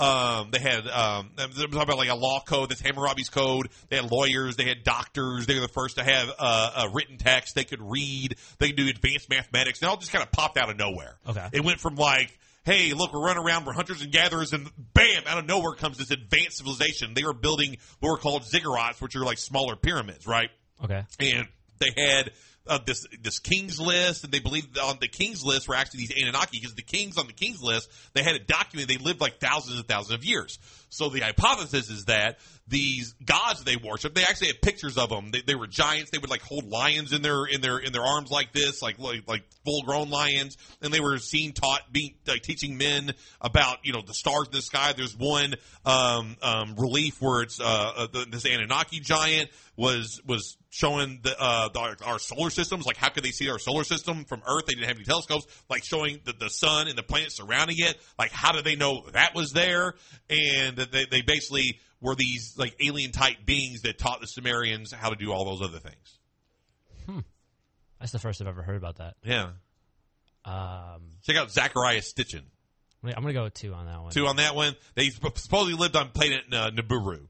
They had they were talking about like a law code, that's Hammurabi's code. They had lawyers, they had doctors. They were the first to have a written text. They could read. They could do advanced mathematics. And it all just kind of popped out of nowhere. Okay. It went from like, hey, look, we're running around, we're hunters and gatherers, and bam, out of nowhere comes this advanced civilization. They were building what were called ziggurats, which are like smaller pyramids, right? Okay. And they had this king's list, and they believed on the king's list were actually these Anunnaki, because the kings on the king's list, they had it documented, they lived like thousands and thousands of years. So the hypothesis is that these gods they worship, they actually had pictures of them. They were giants. They would like hold lions in their arms like this, like full grown lions, and they were seen teaching men about the stars in the sky. There's one relief where it's this Anunnaki giant was showing our solar systems. Like, how could they see our solar system from Earth? They didn't have any telescopes. Like, showing the sun and the planets surrounding it. Like, how did they know that was there? And they basically were these like alien type beings that taught the Sumerians how to do all those other things. That's the first I've ever heard about that. Yeah. Check out Zachariah Stitchin. I'm going to go with 2 on that one. 2 on that one. They supposedly lived on planet Nibiru.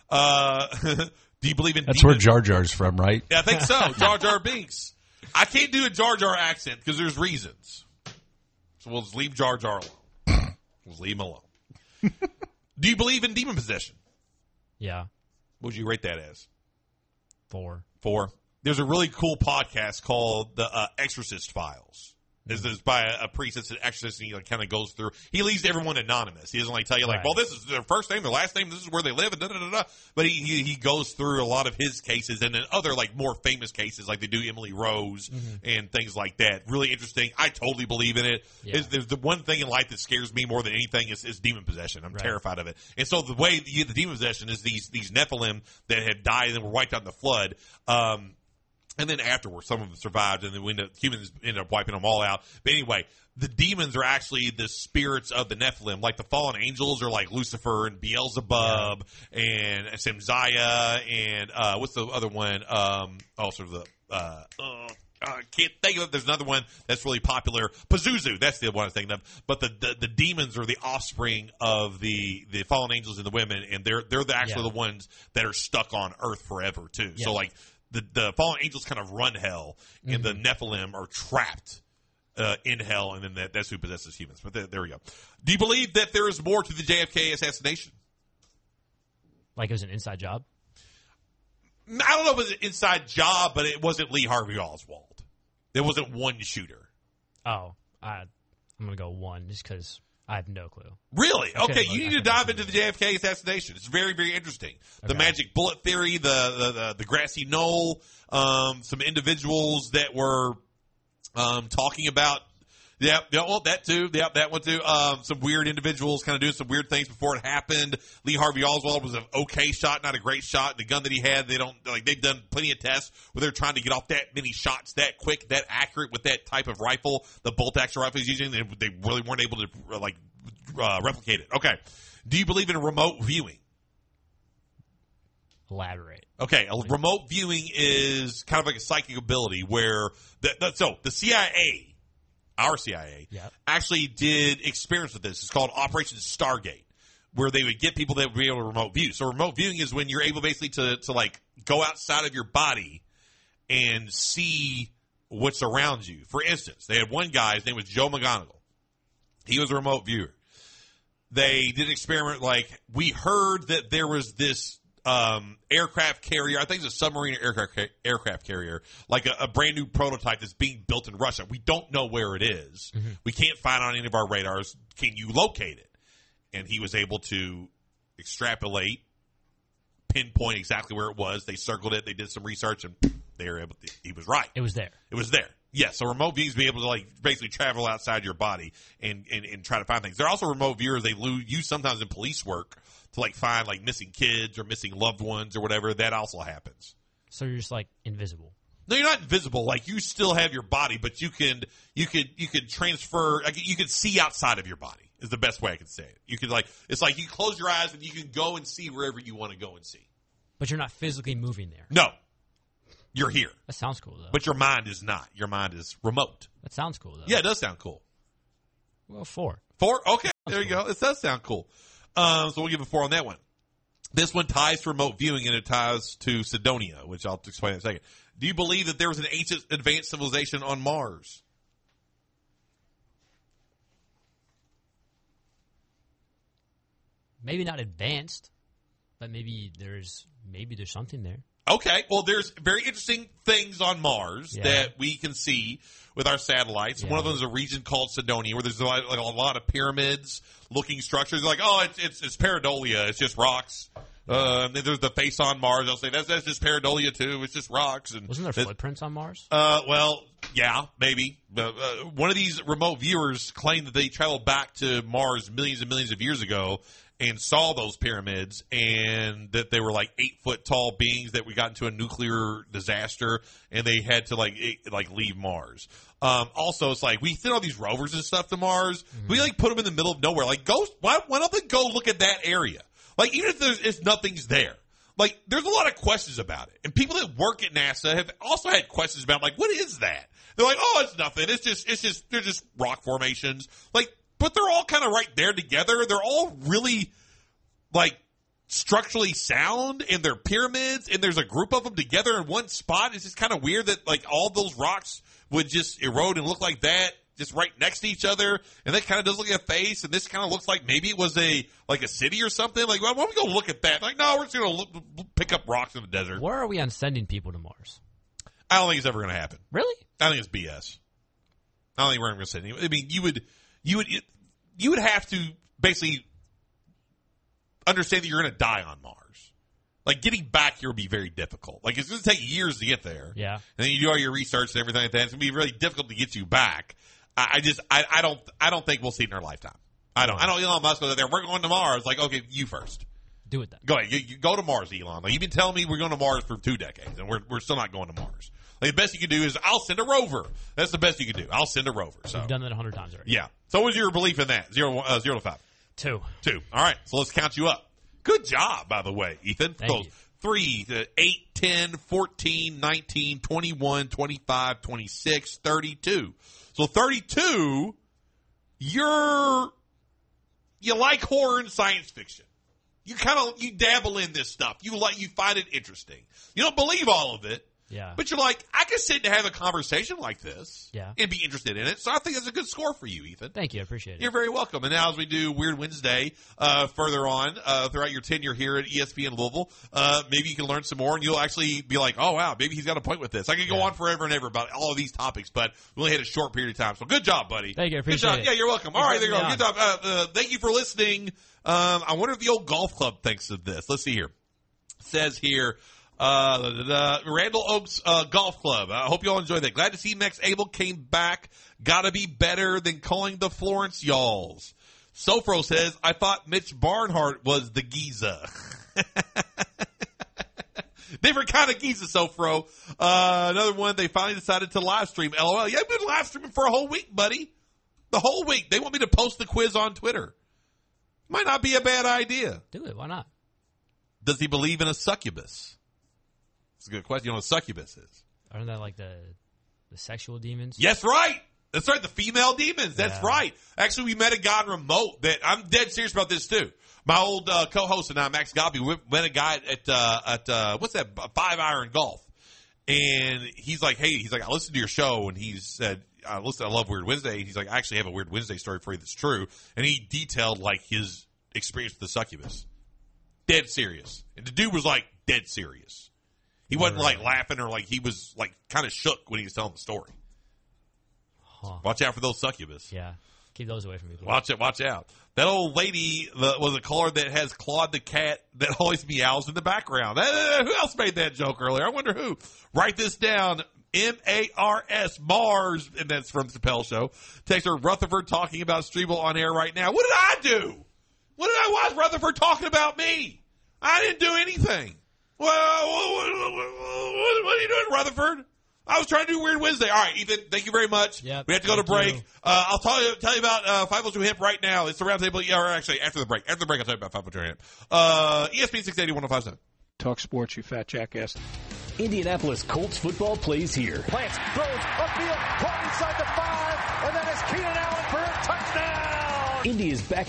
Do you believe in That's demons? where Jar Jar's from, right? Yeah, I think so. Jar Jar Binks. I can't do a Jar Jar accent because there's reasons. So we'll just leave Jar Jar alone. We'll leave him alone. Do you believe in demon possession? Yeah. What would you rate that as? 4. 4. There's a really cool podcast called The Exorcist Files. This is by a priest that's an exorcist, and he kind of goes through. He leaves everyone anonymous. He doesn't tell you well, this is their first name, their last name, this is where they live, and da da da da. But he goes through a lot of his cases, and then other more famous cases, like they do Emily Rose and things like that. Really interesting. I totally believe in it. Yeah. There's the one thing in life that scares me more than anything is demon possession. I'm terrified of it. And so the way you get the demon possession is these Nephilim that had died and were wiped out in the flood. And then afterwards, some of them survived, and then humans ended up wiping them all out. But anyway, the demons are actually the spirits of the Nephilim. Like the fallen angels are like Lucifer and Beelzebub and Samziah and what's the other one? I can't think of it. There's another one that's really popular. Pazuzu, that's the one I'm thinking of. But the demons are the offspring of the fallen angels and the women, and they're actually the ones that are stuck on Earth forever too. Yeah. So like the fallen angels kind of run hell, and the Nephilim are trapped in hell, and then that's who possesses humans. But there we go. Do you believe that there is more to the JFK assassination? Like it was an inside job? I don't know if it was an inside job, but it wasn't Lee Harvey Oswald. There wasn't one shooter. Oh, I'm going to go 1 just because I have no clue. Really? Okay, you need to dive into the JFK assassination. It's very, very interesting. The magic bullet theory, the grassy knoll, some individuals that were talking about, that too. Yep, that one too. Some weird individuals kind of doing some weird things before it happened. Lee Harvey Oswald was an okay shot, not a great shot. The gun that he had, they've done plenty of tests where they're trying to get off that many shots that quick, that accurate with that type of rifle, the bolt action rifle he's using. They really weren't able to replicate it. Okay. Do you believe in remote viewing? Elaborate. Okay, remote viewing is kind of like a psychic ability where the CIA, our CIA, actually did experience with this. It's called Operation Stargate, where they would get people that would be able to remote view. So remote viewing is when you're able basically to go outside of your body and see what's around you. For instance, they had one guy, his name was Joe McGonigal. He was a remote viewer. They did an experiment we heard that there was this aircraft carrier, I think it's a submarine aircraft carrier, like a brand new prototype that's being built in Russia. We don't know where it is. We can't find it on any of our radars. Can you locate it? And he was able to extrapolate, pinpoint exactly where it was. They circled it. They did some research, and they were able to, he was right. It was there. It was there. Yes, so remote viewers be able to basically travel outside your body and try to find things. There are also remote viewers they use sometimes in police work to find missing kids or missing loved ones or whatever. That also happens. So you're just invisible. No, you're not invisible. You still have your body, but you could transfer. You could see outside of your body. Is the best way I could say it. You could it's like you close your eyes and you can go and see wherever you want to go and see. But you're not physically moving there. No, you're here. That sounds cool though. But your mind is not. Your mind is remote. That sounds cool though. Yeah, it does sound cool. Well, 4. 4? Okay, there you go. It does sound cool. So we'll give a 4 on that one. This one ties to remote viewing, and it ties to Cydonia, which I'll explain in a second. Do you believe that there was an ancient advanced civilization on Mars? Maybe not advanced, but maybe there's something there. Okay, well, there's very interesting things on Mars that we can see with our satellites. One of them is a region called Cydonia, where there's a lot of pyramids-looking structures. Like, oh, it's pareidolia. It's just rocks. There's the face on Mars. I'll say that's just pareidolia too. It's just rocks. And wasn't there footprints on Mars? Well, yeah, maybe. One of these remote viewers claimed that they traveled back to Mars millions and millions of years ago and saw those pyramids, and that they were like 8-foot tall beings that we got into a nuclear disaster, and they had to leave Mars. Also, it's like we send all these rovers and stuff to Mars. Mm-hmm. We put them in the middle of nowhere. Like, why don't they go look at that area? Like, even if nothing's there, like, there's a lot of questions about it. And people that work at NASA have also had questions about, like, what is that? They're like, oh, it's nothing. They're just rock formations. Like, but they're all kind of right there together. They're all really, like, structurally sound, and they're pyramids, and there's a group of them together in one spot. It's just kind of weird that, like, all those rocks would just erode and look like that, just right next to each other, and that kind of does look like a face, and this kind of looks like maybe it was a city or something. Like, why don't we go look at that? Like, no, we're just going to pick up rocks in the desert. Where are we on sending people to Mars? I don't think it's ever going to happen. Really? I think it's BS. I don't think we're ever going to send anyone. I mean, you would have to basically understand that you're going to die on Mars. Like, getting back here would be very difficult. Like, it's going to take years to get there. Yeah. And then you do all your research and everything like that. It's going to be really difficult to get you back. I don't think we'll see it in our lifetime. I don't. Elon Musk goes out there. We're going to Mars. Like, okay, you first. Do it then. Go ahead. You go to Mars, Elon. Like, you've been telling me we're going to Mars for 2 decades, and we're still not going to Mars. Like, the best you can do is I'll send a rover. That's the best you can do. I'll send a rover. So you've done that 100 times already. Yeah. So what was your belief in that? 0 to 5. 2. All right. So let's count you up. Good job, by the way, Ethan. Thank you. 3 to 8, 10, 14, 19, 21, 25, 26, 32. So 32, you like horror and science fiction. You dabble in this stuff. You find it interesting. You don't believe all of it. Yeah. But you're like, I can sit and have a conversation like this. Yeah. And be interested in it. So I think that's a good score for you, Ethan. Thank you. I appreciate it. You're very welcome. And now as we do Weird Wednesday further on throughout your tenure here at ESPN Louisville, maybe you can learn some more and you'll actually be like, oh, wow, maybe he's got a point with this. I could go on forever and ever about all of these topics, but we only had a short period of time. So good job, buddy. Thank you. I appreciate it. Yeah, you're welcome. All right, there you go. Good job. Thank you for listening. I wonder if the old golf club thinks of this. Let's see here. It says here, Randall Oaks Golf Club. I hope you all enjoyed that. Glad to see Max Abel came back. Gotta be better than calling the Florence Y'alls. Sofro says, I thought Mitch Barnhart was the Giza. Different kind of Giza, Sofro. Another one, they finally decided to live stream. LOL. Yeah, I've been live streaming for a whole week, buddy. The whole week. They want me to post the quiz on Twitter. Might not be a bad idea. Do it. Why not? Does he believe in a succubus? That's a good question. You know what a succubus is? Aren't that like the sexual demons? Yes, right. That's right. The female demons. That's right. Actually, we met a guy on remote that I'm dead serious about this too. My old co-host and I, Max Gobby, we met a guy at what's that, 5 Iron Golf. And he's like, I listened to your show, and he said, I love Weird Wednesday. He's like, I actually have a Weird Wednesday story for you that's true. And he detailed like his experience with the succubus. Dead serious. And the dude was like dead serious. He wasn't like laughing or like he was like kind of shook when he was telling the story. Huh. Watch out for those succubus. Yeah. Keep those away from me, please. Watch out. That old lady was a caller that has Claude the cat that always meows in the background. Who else made that joke earlier? I wonder who. Write this down. M-A-R-S, Mars, and that's from the Chappelle Show. Texter Rutherford talking about Streble on air right now. What did I do? Why is Rutherford talking about me? I didn't do anything. Well, what are you doing, Rutherford? I was trying to do Weird Wednesday. All right, Ethan, thank you very much. Yep, we have to go to break. I'll tell you about 502 Hemp right now. It's the roundtable. Yeah, or actually, after the break. After the break, I'll tell you about 502 Hemp. ESPN 680 1057. Talk sports, you fat jackass. Indianapolis Colts football plays here. Plants, throws, upfield, caught inside the 5, and then it's Keenan Allen for a touchdown. Indy is back